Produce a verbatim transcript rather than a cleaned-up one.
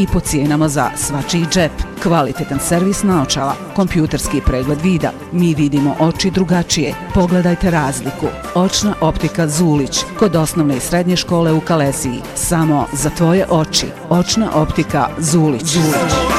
i po cijenama za svačiji džep. Kvalitetan servis naočala, kompjuterski pregled vida. Mi vidimo oči drugačije. Pogledajte razliku. Očna optika Zulić, kod osnovne i srednje škole u Kalesiji. Samo za tvoje oči. Očna optika Zulić. Zulić.